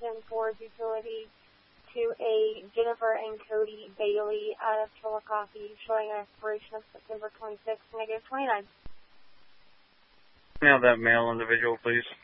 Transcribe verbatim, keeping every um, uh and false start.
Washington Forest Utility to a Jennifer and Cody Bailey out of Chillicothe, showing an expiration of September twenty-sixth, negative twenty-nine. Now that male individual, please.